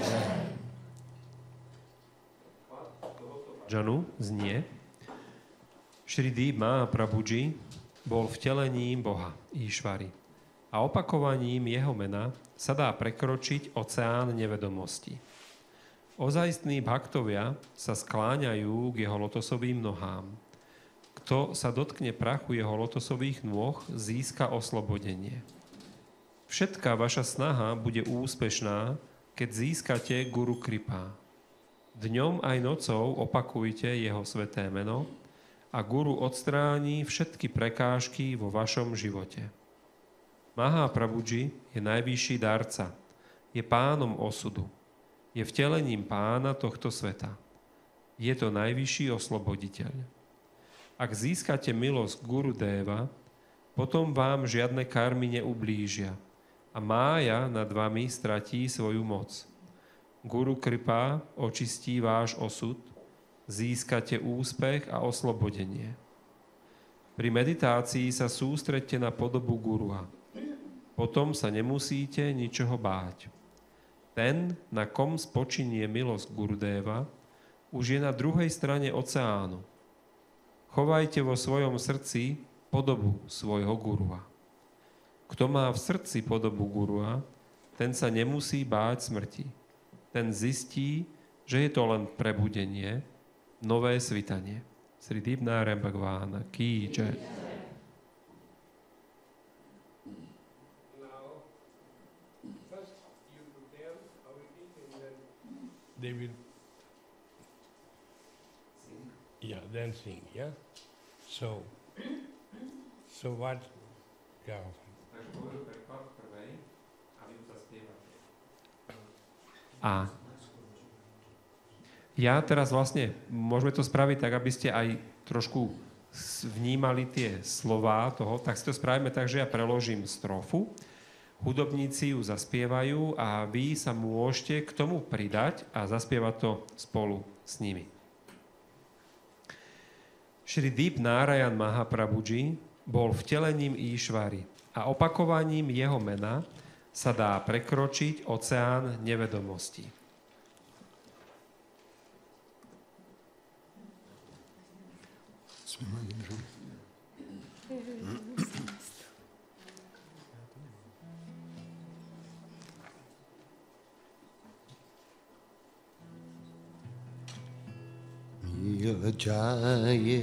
Janu znie: Šridí Mahaprabhuji bol vtelením Boha Íšvary a opakovaním jeho mena sa dá prekročiť oceán nevedomosti. Ozajstní bhaktovia sa skláňajú k jeho lotosovým nohám. Kto sa dotkne prachu jeho lotosových nôh, získa oslobodenie. Všetká vaša snaha bude úspešná, keď získate Guru Kripa. Dňom aj nocou opakujte jeho sveté meno a Guru odstráni všetky prekážky vo vašom živote. Mahaprabhuji je najvyšší darca, je pánom osudu, je vtelením pána tohto sveta. Je to najvyšší osloboditeľ. Ak získate milosť Guru Deva, potom vám žiadne karmy neublížia a mája nad vami stratí svoju moc. Guru Kripa očistí váš osud, získate úspech a oslobodenie. Pri meditácii sa sústreďte na podobu Gurua. Potom sa nemusíte ničoho báť. Ten, na kom spočinie milosť Gurudeva, už je na druhej strane oceánu. Chovajte vo svojom srdci podobu svojho Gurua. Kto má v srdci podobu Gurua, ten sa nemusí báť smrti. Ten zistí, že je to len prebudenie, nové svitanie. Sri Dibnárem Bhagvána Ký Jai. They will, then sing, yeah? So what, yeah. A ja teraz vlastne, môžeme to spraviť tak, aby ste aj trošku vnímali tie slová toho, tak si to spravíme tak, že ja preložím strofu, hudobníci ju zaspievajú a vy sa môžete k tomu pridať a zaspievať to spolu s nimi. Šri Dip Nárayan Mahaprabhuji bol vtelením Íšvary a opakovaním jeho mena sa dá prekročiť oceán nevedomosti. Jaye